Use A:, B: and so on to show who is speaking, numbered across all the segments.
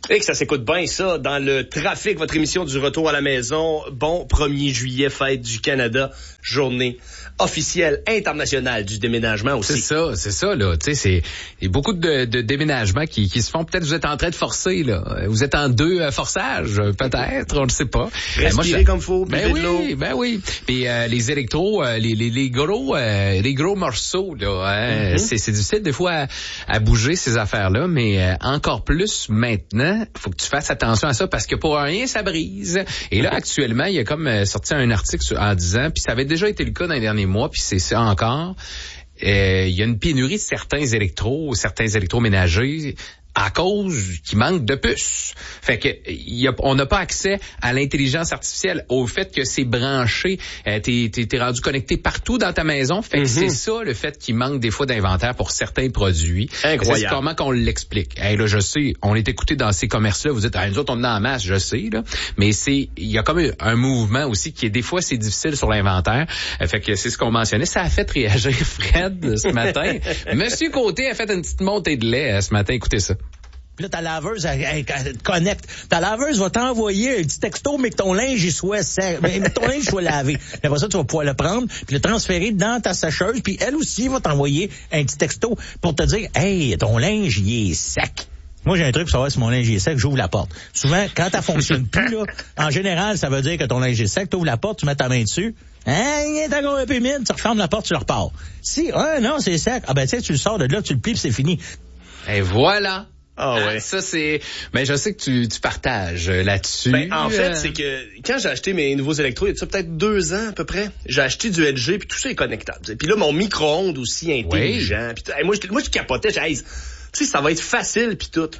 A: Et que ça s'écoute bien, ça, dans le trafic, votre émission du retour à la maison. Bon 1er juillet, fête du Canada, journée officielle internationale du déménagement aussi.
B: C'est ça, là. Tu sais, il y a beaucoup de déménagements qui se font. Peut-être vous êtes en train de forcer, là. Vous êtes en 2 forçages, peut-être, on ne sait pas.
A: Respirer comme faut,
B: buvez de l'eau. Ben oui. Puis les électros, les gros morceaux, là, c'est difficile des fois à bouger ces affaires-là, mais encore plus maintenant, faut que tu fasses attention à ça parce que pour rien, ça brise. Et là, actuellement, il y a comme sorti un article en disant, puis ça avait déjà été le cas dans les derniers mois, puis c'est ça encore. Il y a une pénurie de certains électroménagers à cause qu'il manque de puces. Fait que on n'a pas accès à l'intelligence artificielle, au fait que c'est branché, t'es rendu connecté partout dans ta maison. Fait que c'est ça le fait qu'il manque des fois d'inventaire pour certains produits.
A: Incroyable.
B: C'est comment qu'on l'explique. Hey, là, je sais, on est écouté dans ces commerces-là, vous dites, nous autres on est en masse, je sais, là. Mais il y a comme un mouvement aussi qui est des fois c'est difficile sur l'inventaire. Fait que c'est ce qu'on mentionnait. Ça a fait réagir Fred ce matin. Monsieur Côté a fait une petite montée de lait ce matin. Écoutez ça.
C: Puis là, ta laveuse, elle te connecte. Ta laveuse va t'envoyer un petit texto, mais que ton linge, il soit sec. Mais ton linge soit lavé. Puis après ça, tu vas pouvoir le prendre, puis le transférer dans ta sécheuse, puis elle aussi va t'envoyer un petit texto pour te dire, hey, ton linge, il est sec. Moi, j'ai un truc pour savoir si mon linge est sec, j'ouvre la porte. Souvent, quand ça fonctionne plus, là, en général, ça veut dire que ton linge est sec, tu ouvres la porte, tu mets ta main dessus. Il est encore un peu humide, tu refermes la porte, tu le repars. Si, non, c'est sec. Ah ben, tu sais, tu le sors de là, tu le plies, puis c'est fini.
B: Et voilà.
A: Ah ouais.
B: Ça c'est. Ben je sais que tu partages là-dessus.
A: Ben en fait c'est que quand j'ai acheté mes nouveaux électros, il y a ça peut-être 2 ans à peu près, j'ai acheté du LG puis tout ça est connectable. Puis là mon micro-ondes aussi intelligent. Puis moi je capotais, j'ai dit, tu sais ça va être facile puis tout.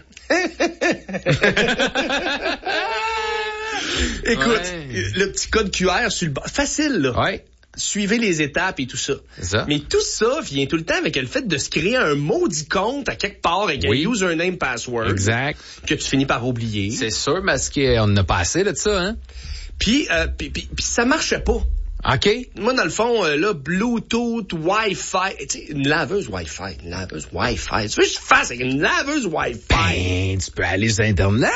A: Écoute, le petit code QR sur le bas, facile là.
B: Ouais.
A: Suivez les étapes et tout ça.
B: Ça.
A: Mais tout ça vient tout le temps avec le fait de se créer un maudit compte à quelque part avec un username password.
B: Exact.
A: Que tu finis par oublier.
B: C'est sûr, parce qu'on n'a pas assez de ça, hein.
A: Puis ça marchait pas.
B: OK.
A: Moi, dans le fond, là, Bluetooth, Wi-Fi, tu sais, une laveuse Wi-Fi. Tu veux que je fasse avec une laveuse Wi-Fi?
B: Ben, tu peux aller sur Internet.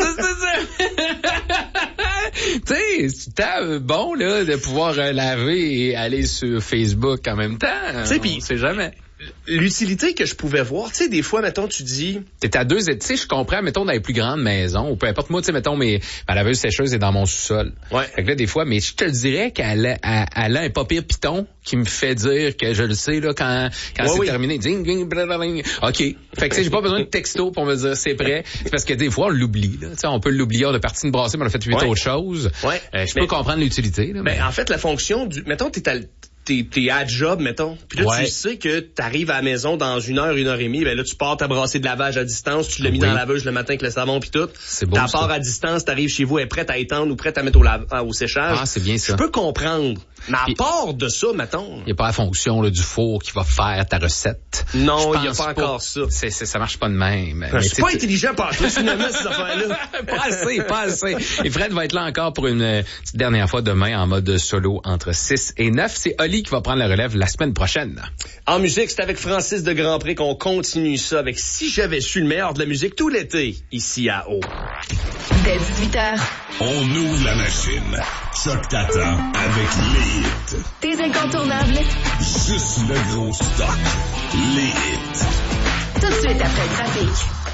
B: Tu sais, c'est tant bon, là, de pouvoir laver et aller sur Facebook en même temps. Tu
A: sais, puis
B: on sait jamais.
A: L'utilité que je pouvais voir, tu sais, des fois, mettons, tu dis...
B: T'es à 2, tu sais, je comprends, mettons, dans les plus grandes maisons, ou peu importe, moi, tu sais, mettons, ma laveuse sécheuse est dans mon sous-sol.
A: Ouais.
B: Fait que là, des fois, mais je te le dirais qu'elle a un pas pire piton qui me fait dire que je le sais, là, quand c'est terminé. Ding, ding, blablabla. OK. Fait que, tu sais, j'ai pas besoin de texto pour me dire c'est prêt. C'est parce que des fois, on l'oublie, là. Tu sais, on peut l'oublier, on a parti de brasser, mais on a fait 8 autres choses.
A: Ouais.
B: Je peux comprendre l'utilité, là.
A: En fait, la fonction mettons, t'es à job, mettons. Puis là, tu sais que t'arrives à la maison dans 1 heure, 1 heure et demie. Ben là, tu pars ta brassée de lavage à distance. Tu l'as mis dans la laveuse le matin avec le savon puis tout.
B: C'est beau,
A: t'as part à distance, t'arrives chez vous, elle est prête à étendre ou prête à mettre au séchage.
B: Ah, c'est bien ça.
A: Je peux comprendre. Mais à part de ça, mettons...
B: Il n'y a pas la fonction là, du four qui va faire ta recette.
A: Non, il n'y a pas encore ça.
B: Ça marche pas de même.
A: Je suis pas intelligent par toi, finalement, ces affaires-là.
B: Pas assez. Et Fred va être là encore pour une petite dernière fois demain en mode solo entre 6 et 9. C'est Oli qui va prendre la relève la semaine prochaine.
A: En musique, c'est avec Francis de Grandpré qu'on continue ça avec Si j'avais su le meilleur de la musique tout l'été, ici à Eau.
D: Dès 18h.
E: On ouvre la machine. Choc t'attend avec les hits.
D: Tes incontournables.
E: Juste le gros stock. Les hits.
D: Tout de suite après le trafic.